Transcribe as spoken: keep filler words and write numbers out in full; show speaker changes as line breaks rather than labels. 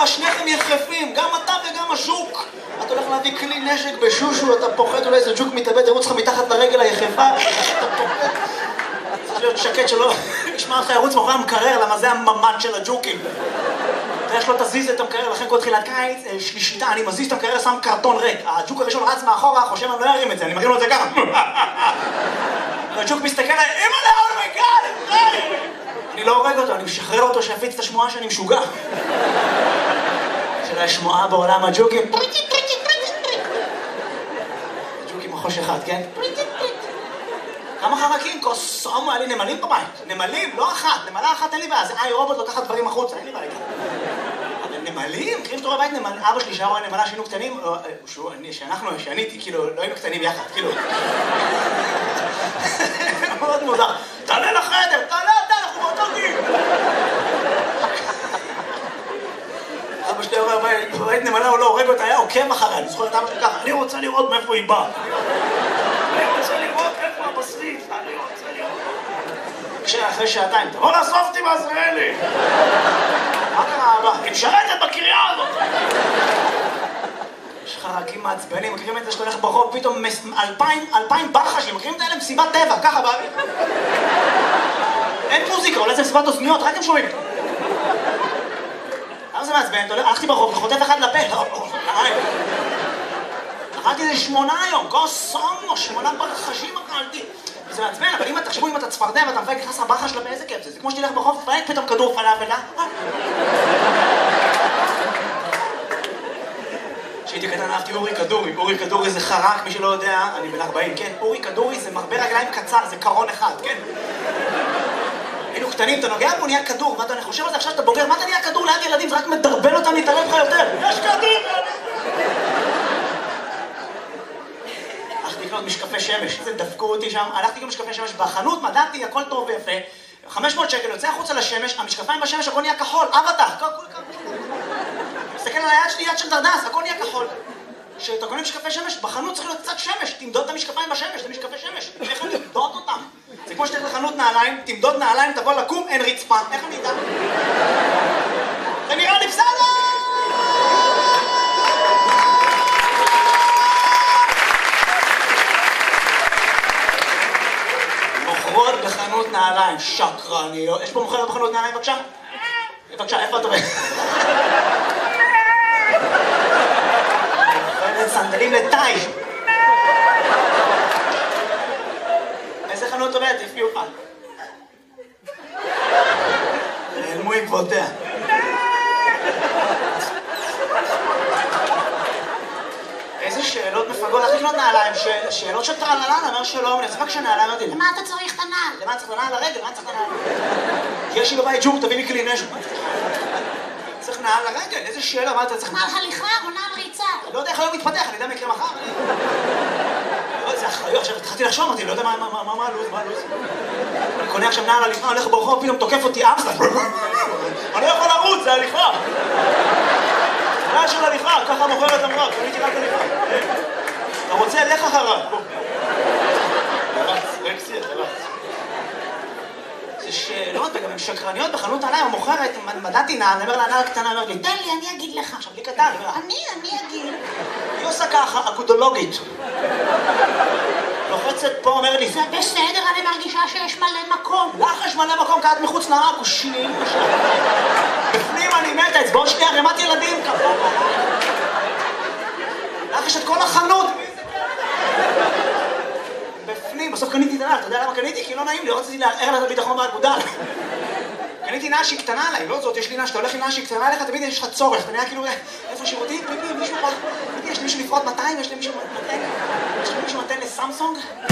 מה, שניכם יחפים, גם אתה וגם השוק. אתה הולך להביא כלי נשק בשושו, אתה פוחד, אולי איזה ג'וק מתאבד, ירוץ לך מתחת לרגל היחפה, אתה פוחד. צריך להיות שקט שלא ישמע אותך ירוץ מאחורי המקרר, למה זה הממד של הג'וקים. יש לו תזיז את המקרר, לכן כל תחילת קיץ, שלישיתה, אני מזיז את המקרר, שם קרטון ריק. הג'וק הראשון רץ מאחורה, חושב אני לא ירים את זה, אני מרים לו את זה ככה. והג'וק מסתכל עליי, אמא לה, אומייגאד! אני לא הורג אותו, אני משחרר אותו שיפיץ את השמועה שאני משוגע. של השמועה בעולם הג'וקים. ג'וקים מחוש אחד, כן? כמה חרקים? קוסומו, היה לי נמלים בבית. נמלים, לא אחת. נמלה אחת אין לי בעיה. זה איי רובוט לוקחת דברים החוצה, אין לי בעיה. אבל נמלים? מכירים שאתה רואה בית נמל... אבא שלי שהיה רואה נמלה שהיינו קטנים, שאנחנו, שעניתי, כאילו, לא היינו קטנים יחד, כאילו. מאוד מוזר. תעלה לחדר, תעלה אתה, אנחנו באותו גיל. אבא שלי רואה בית נמלה, הוא לא הורג אותה, היה עוקב אחריה. אני זוכר את אבא שלי ככה, אני רוצה לראות מאיפה היא באה. אני רוצה לראות איפה הבשריף, אני רוצה לראות. כשאחרי שעתיים, תבוא לאסוף אותי בעזריאלי. מה קרה אבא? היא משרתת בקריה הזאת. יש חרקים מעצבנים, מכירים את זה שאתה הולך ברחוב, פתאום אלפיים, אלפיים ברחשים, מכירים את האלה מסיבת טבע, ככה באוויר. אין מוזיקה, אולי זה מסיבת אוזניות, רק הם שומעים. למה זה מעצבן? הלכתי ברחוב וחוטף אחד לפה. אכלתי איזה שמונה היום, קוסומו, שמונה ברחשים אכלתי. זה מעצבן, אבל אם תחשבו אם אתה צפרדע ואתה מפייק נכנס לברחה שלה באיזה כיף זה. זה כמו שתלך ברחוב, תפייק פתאום כדור פלאפל, אה? כשהייתי קטן אהבתי אורי כדורי. אורי כדורי זה חרק, מי שלא יודע, אני בן ארבעים, כן? אורי כדורי זה מרבה רגליים קצר, זה קרון אחד, כן? היינו קטנים, אתה נוגע בו, נהיה כדור, ואתה חושב על זה עכשיו שאתה בוגר, מה אתה נהיה כדור ליד ילדים? זה רק מדרבן אותם להתערב לך יותר. יש כדור! הלכתי לקנות משקפי שמש, זה דפקו אותי שם, הלכתי לקנות משקפי שמש בחנות, מדעתי, הכל טוב ויפה, חמש מאות שקל, יוצא החוצה לשמש, המשקפיים בשמש, הכל נהיה כחול, אבטח, הכל כחול. מסתכל על היד שלי, יד של דרדס, הכל נהיה כחול. כשאתה קונה משקפי שמש, בחנות צריך להיות קצת שמש, תמדוד את המשקפיים בשמש, זה משקפי שמש, איך אני אמדוד אותם? זה כמו שתלך לחנות נעליים, תמדוד נעליים, תבוא לקום, אין רצפה, איך אני אדע? זה נראה לי בסדר! מוכרות בחנות נעליים, שקרניות. יש פה מוכרת בחנות נעליים, בבקשה? בבקשה, איפה את עובדת? מוכרת סנדלים לטאי. איזה חנות עובדת? תפגיעו לך. נעלמו עקבותיה. איזה שאלות מפגות, איך לקנות נעליים? שאלות של טרללן, אמר שלום, אני אצבק שנעליים, אמרתי, למה אתה צריך את הנעל? למה צריך את הנעל לרגל? למה צריך את הנעל? יש לי בבית ג'וק, תביא לי כלי נשק. צריך נעל לרגל, איזה שאלה, מה אתה צריך?
נעל הליכה או נעל ריצה?
לא יודע איך היום מתפתח, אני יודע מה יקרה מחר. זה אחריות, עכשיו התחלתי לחשוב, אמרתי, לא יודע מה הלו"ז, מה הלו"ז. אני קונה עכשיו נעל הליכה, הולך ברחוב, פתאום תוקף אותי אמסטר. אני לא יכול לרוץ, זה הליכה. נעל של הליכה, ככה מוכרת אמרה, קניתי רק הליכה. אתה רוצה, לך אחריו. תרץ, רקסי, תרץ. זה שאלות, וגם הן שקרניות בחנות נעליים, המוכרת, מדעתי נעל, אני אומר לה, נעל קטנה, אומר לי, תן לי, אני אגיד לך. עכשיו, לי קטן,
אני, אני אגיד.
היא עושה ככה, אגודולוגית. לוחצת פה, אומר לי,
זה בסדר, אני מרגישה שיש מלא מקום.
לך יש מלא מקום, כי את מחוץ לעק, הוא שנים. בפנים אני מתה, אצבעות שלי ערימת ילדים. לך יש את כל החנות. בפנים, בסוף קניתי את הנעל, אתה יודע למה קניתי? כי לא נעים לי, לא רציתי לערער לה את הביטחון באגודה. קניתי נעל שהיא קטנה עליי, לא זאת, יש לי נעל, שאתה הולך עם נעל שהיא קטנה עליך, תמיד יש לך צורך, אתה נראה כאילו, איפה שירותים, פיפי, מישהו, יש לי מישהו לפרוט מאתיים, יש לי מישהו מתן, יש לי מישהו מתן לסמסונג?